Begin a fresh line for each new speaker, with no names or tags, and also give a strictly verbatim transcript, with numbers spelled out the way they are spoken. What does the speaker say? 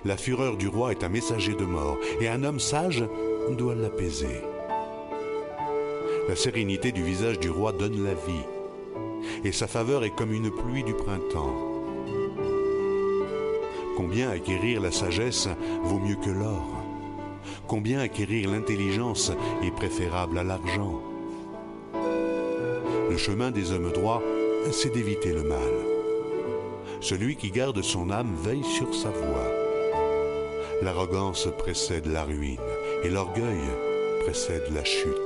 La fureur du roi est un messager de mort, et un homme sage doit l'apaiser. La sérénité du visage du roi donne la vie, et sa faveur est comme une pluie du printemps. Combien acquérir la sagesse vaut mieux que l'or? Combien acquérir l'intelligence est préférable à l'argent? Le chemin des hommes droits, c'est d'éviter le mal. Celui qui garde son âme veille sur sa voie. L'arrogance précède la ruine et l'orgueil précède la chute.